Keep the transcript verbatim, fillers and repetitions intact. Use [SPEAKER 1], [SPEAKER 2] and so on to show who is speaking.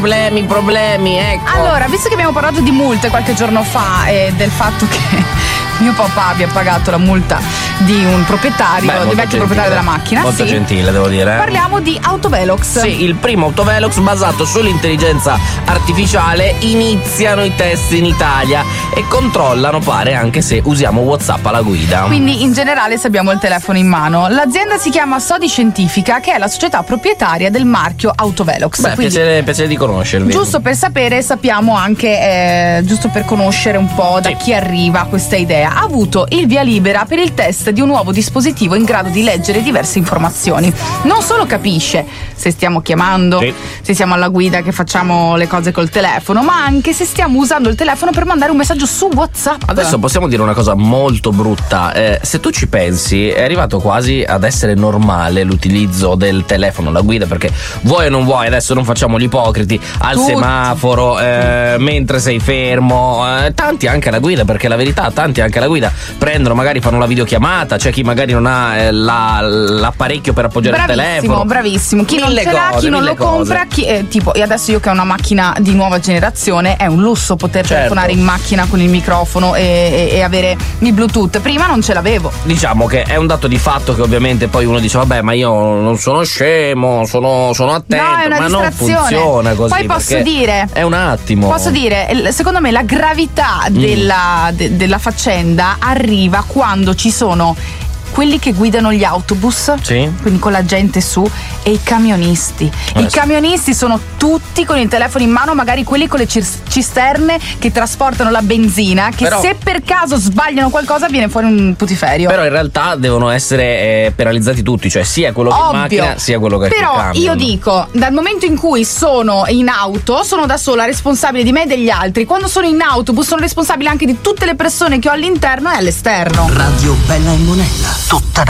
[SPEAKER 1] Problemi, problemi, ecco.
[SPEAKER 2] Allora, visto che abbiamo parlato di multe qualche giorno fa e del fatto che mio papà abbia pagato la multa di un proprietario,
[SPEAKER 1] Beh,
[SPEAKER 2] di vecchio
[SPEAKER 1] gentile,
[SPEAKER 2] proprietario della macchina.
[SPEAKER 1] Molto
[SPEAKER 2] sì.
[SPEAKER 1] gentile, devo dire.
[SPEAKER 2] Parliamo di Autovelox.
[SPEAKER 1] Sì, il primo Autovelox basato sull'intelligenza artificiale. Iniziano i test in Italia e controllano, pare, anche se usiamo WhatsApp alla guida.
[SPEAKER 2] Quindi in generale se abbiamo il telefono in mano. L'azienda si chiama Sodi Scientifica, che è la società proprietaria del marchio Autovelox.
[SPEAKER 1] Beh,
[SPEAKER 2] Quindi,
[SPEAKER 1] piacere, piacere di conoscervi.
[SPEAKER 2] giusto per sapere, sappiamo anche, eh, giusto per conoscere un po' da
[SPEAKER 1] Sì.
[SPEAKER 2] chi arriva questa idea. Ha avuto il via libera per il test di un nuovo dispositivo in grado di leggere diverse informazioni. Non solo capisce se stiamo chiamando,
[SPEAKER 1] Sì.
[SPEAKER 2] se siamo alla guida, che facciamo le cose col telefono, ma anche se stiamo usando il telefono per mandare un messaggio su WhatsApp.
[SPEAKER 1] Adesso possiamo dire una cosa molto brutta. Eh, se tu ci pensi, è arrivato quasi ad essere normale l'utilizzo del telefono alla guida, perché vuoi o non vuoi, adesso non facciamo gli ipocriti, al
[SPEAKER 2] Tutti.
[SPEAKER 1] semaforo, eh, mentre sei fermo, eh, tanti anche alla guida, perché la verità, tanti anche alla guida prendono, magari fanno la videochiamata, c'è chi magari non ha eh, la, l'apparecchio per appoggiare il
[SPEAKER 2] Bravissimo,
[SPEAKER 1] telefono.
[SPEAKER 2] bravissimo. Chi non
[SPEAKER 1] Mille
[SPEAKER 2] ce l'ha,
[SPEAKER 1] cose,
[SPEAKER 2] chi non
[SPEAKER 1] mille
[SPEAKER 2] lo compra,
[SPEAKER 1] cose.
[SPEAKER 2] chi, eh, tipo, e adesso io che ho una macchina di nuova generazione, è un lusso poter
[SPEAKER 1] Certo.
[SPEAKER 2] telefonare in macchina con il microfono e, e, e avere il Bluetooth. Prima non ce l'avevo.
[SPEAKER 1] Diciamo che è un dato di fatto che ovviamente poi uno dice vabbè, ma io non sono scemo, sono, sono attento,
[SPEAKER 2] No, è una
[SPEAKER 1] ma non
[SPEAKER 2] distrazione.
[SPEAKER 1] funziona così.
[SPEAKER 2] Poi posso
[SPEAKER 1] perché
[SPEAKER 2] dire-
[SPEAKER 1] è un attimo.
[SPEAKER 2] Posso dire, il- secondo me la gravità
[SPEAKER 1] Mm.
[SPEAKER 2] della, de- della faccenda arriva quando ci sono quelli che guidano gli autobus,
[SPEAKER 1] Sì.
[SPEAKER 2] quindi con la gente su, e i camionisti.
[SPEAKER 1] Eh,
[SPEAKER 2] I
[SPEAKER 1] sì.
[SPEAKER 2] camionisti sono tutti con il telefono in mano, magari quelli con le cis- cisterne che trasportano la benzina, che
[SPEAKER 1] Però-
[SPEAKER 2] se per caso sbagliano qualcosa viene fuori un putiferio.
[SPEAKER 1] Però in realtà devono essere eh, penalizzati tutti, cioè sia quello che è in
[SPEAKER 2] Ovvio.
[SPEAKER 1] macchina sia quello che è
[SPEAKER 2] Però
[SPEAKER 1] sul camion.
[SPEAKER 2] io dico, dal momento in cui sono in auto, sono da sola responsabile di me e degli altri. Quando sono in autobus sono responsabile anche di tutte le persone che ho all'interno e all'esterno.
[SPEAKER 3] Radio Bella e Monella, tutta